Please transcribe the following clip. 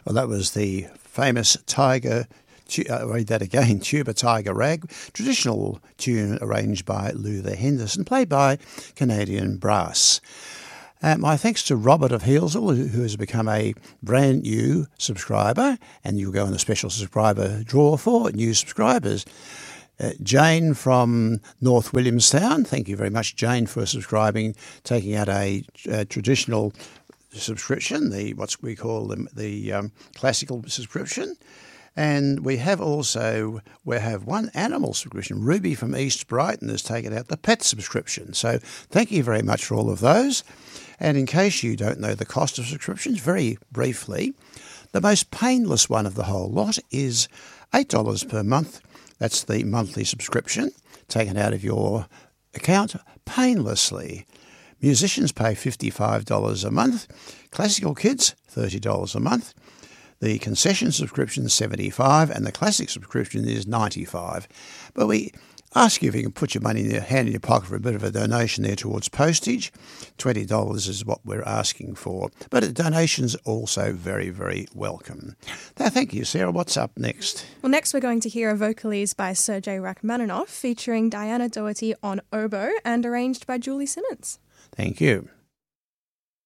Well, that was the famous read that again, Tuba Tiger Rag, traditional tune arranged by Luther Henderson, played by Canadian Brass. My thanks to Robert of Healesville, who has become a brand new subscriber, and you'll go on a special subscriber draw for new subscribers. Jane from North Williamstown, thank you very much, Jane, for subscribing, taking out a traditional subscription, what we call the classical subscription. And we have one animal subscription. Ruby from East Brighton has taken out the pet subscription. So thank you very much for all of those. And in case you don't know the cost of subscriptions, very briefly, the most painless one of the whole lot is $8 per month. That's the monthly subscription taken out of your account painlessly. Musicians pay $55 a month. Classical kids, $30 a month. The concession subscription is $75 and the classic subscription is $95. But we ask you if you can put your money in your hand in your pocket for a bit of a donation there towards postage. $20 is what we're asking for. But a donation's also very, very welcome. Now, thank you, Sarah. What's up next? Well, next we're going to hear a Vocalese by Sergei Rachmaninoff featuring Diana Doherty on oboe and arranged by Julie Simmons. Thank you.